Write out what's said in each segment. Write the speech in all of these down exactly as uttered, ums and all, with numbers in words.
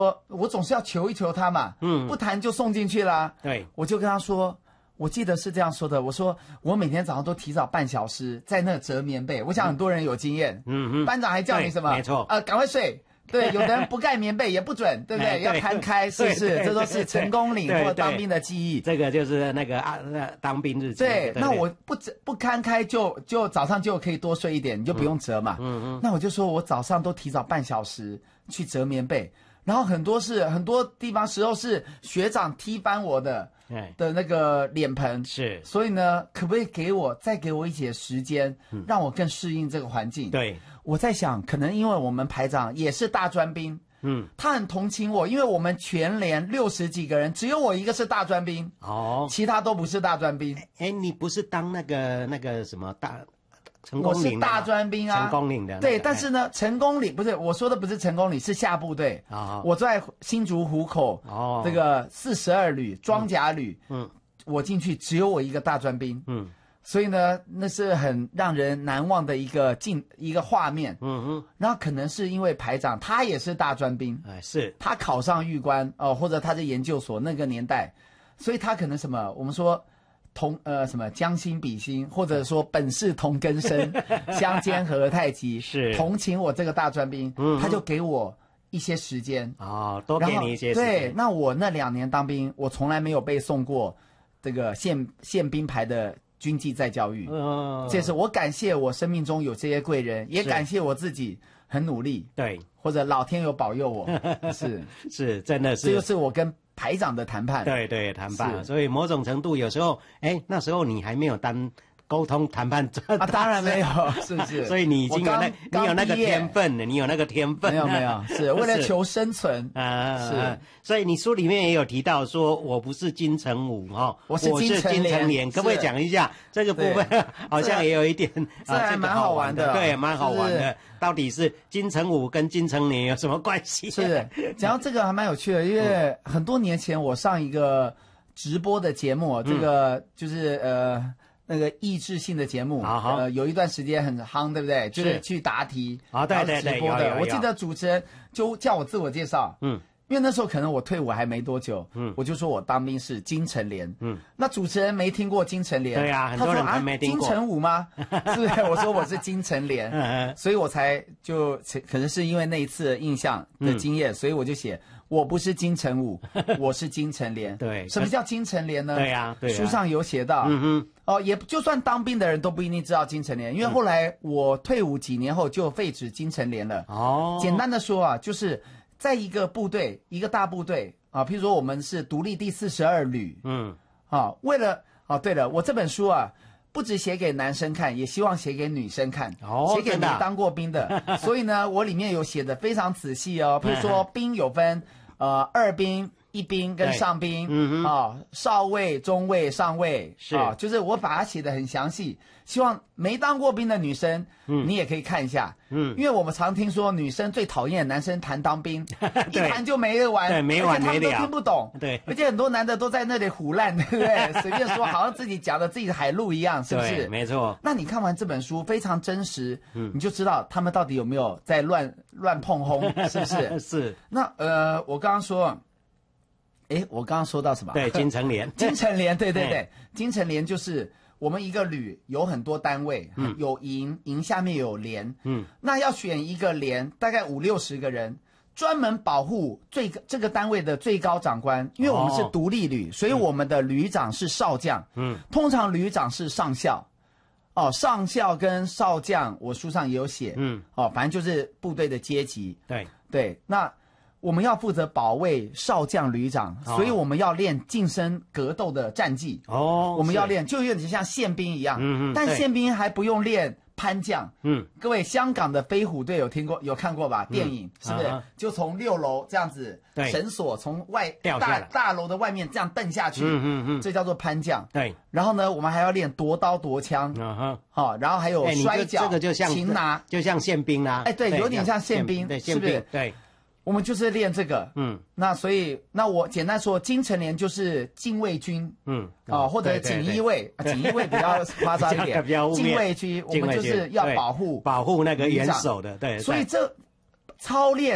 我我总是要求一求他嘛，嗯，不弹就送进去啦。 对， 我就跟他说，我记得是这样说的，我说我每天早上都提早半小时在那折棉被，我想很多人有经验，嗯嗯，班长还叫你什么？ 没错， 呃，赶快睡。对，有的人不盖棉被也不准，对不对？要摊开，是不是？这都是成功岭或当兵的记忆。 这个就是那个啊，当兵日记。 对，那我不不摊开就就早上就可以多睡一点，你就不用折嘛。嗯嗯。那我就说我早上都提早半小时去折棉被，然后很多是很多地方时候是学长踢翻我的的那个脸盆， 是。 所以呢，可不可以给我再给我一些时间，让我更适应这个环境？ 对。 我在想，可能因为我们排长也是大专兵，嗯，他很同情我，因为我们全连六十几个人，只有我一个是大专兵，哦，其他都不是大专兵。 哎，你不是当那个那个什么大成功岭？ 我是大专兵啊， 成功岭的、那个。对，但是呢，成功岭不是我说的，不是成功岭，是下部队。哦，我在新竹湖口，哦，这个四十二旅装甲旅，嗯，我进去只有我一个大专兵，嗯。所以呢，那是很让人难忘的一个镜一个画面。嗯哼，然后可能是因为排长他也是大专兵， 哎，是他考上预官哦、呃，或者他在研究所那个年代，所以他可能什么，我们说同呃什么将心比心，或者说本是同根生，相煎何太急， 是同情我这个大专兵，嗯，他就给我一些时间哦，多给你一些时间。 对，那我那两年当兵，我从来没有被送过这个宪宪兵牌的军纪再教育，嗯，这是我感谢我生命中有这些贵人，也感谢我自己很努力， 对， 或者老天有保佑我，是是，真的是， 这就是我跟排长的谈判， 对对，谈判，所以某种程度有时候，哎，那时候你还没有当沟通谈判啊，当然没有，是不是？ 所以你已经有那，你有那个天分了，你有那个天分， 没有没有，是为了求生存啊，是。所以你书里面也有提到说，我不是金城武哈， 我是金城连，可不可以讲一下这个部分？好像也有一点， 这还蛮好玩的， 对，蛮好玩的。到底是金城武跟金城连有什么关系？ 是，讲到这个还蛮有趣的，因为很多年前我上一个直播的节目，这个就是呃。那个益智性的节目，呃，有一段时间很夯，对不对？就是去答题啊，对对对， 直播的。我记得主持人就叫我自我介绍，嗯，因为那时候可能我退伍还没多久，嗯，我就说我当兵是金城连，嗯，那主持人没听过金城连， 对呀，很多人还没听过。 金城武吗？是不是？我说我是金城连，嗯，所以我才就可能是因为那一次印象的经验，所以我就写。我不是金城武，我是金城连。 对， 什么叫金城连呢？ 对呀，对呀， 书上有写到。嗯哼。哦，也就算当兵的人都不一定知道金城连，因为后来我退伍几年后就废止金城连了。哦。简单的说啊，就是在一个部队，一个大部队啊，譬如说我们是独立第四十二旅。嗯。啊，为了哦，对了，我这本书啊。不只写给男生看，也希望写给女生看，哦、写给没当过兵的。所以呢，我里面有写的非常仔细哦。比如说，兵有分呃二兵、一兵跟上兵，嗯啊，少尉、中尉、上尉，是啊，就是我把它写得很详细，希望没当过兵的女生，嗯，你也可以看一下，嗯，因为我们常听说女生最讨厌男生谈当兵，一谈就没得玩， 对，没完没了， 他们都听不懂， 对， 而且很多男的都在那里胡乱，对不对？随便说，好像自己讲的自己的海陆一样，是不是？ 没错。 那你看完这本书非常真实，嗯，你就知道他们到底有没有在乱乱碰轰，是不是？ 是。 那呃，我刚刚说。哎，我刚刚说到什么？ 对，金城连， 金城连，对对对，金城连就是我们一个旅有很多单位，嗯，有营，营下面有连，嗯，那要选一个连，大概五六十个人，专门保护最这个单位的最高长官，因为我们是独立旅，哦、所以我们的旅长是少将，嗯，通常旅长是上校，哦，上校跟少将，我书上也有写，嗯，哦，反正就是部队的阶级， 对对，那。我们要负责保卫少将旅长，哦、所以我们要练近身格斗的战技。哦，我们要练，就有点像宪兵一样。嗯嗯。但宪兵还不用练攀将。嗯。各位，香港的飞虎队有听过、有看过吧？电影、嗯、是不是？啊、就从六楼这样子，绳索从外大大楼的外面这样蹬下去。嗯嗯嗯。这叫做攀将。 对。 然后呢，我们还要练夺刀夺枪。嗯哼。好、哦，然后还有摔跤、 这个就像擒拿， 就像宪兵啦。 哎，对，有点像宪兵， 对， 是不是？ 对。 我们就是练这个，嗯，那所以那我简单说，金城连就是禁卫军，嗯，啊、呃、或者锦衣卫，锦衣卫比较夸张一点，禁卫军，我们就是要保护保护那个元首的，对， 所以这操练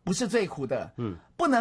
不是最苦的， 嗯， 不能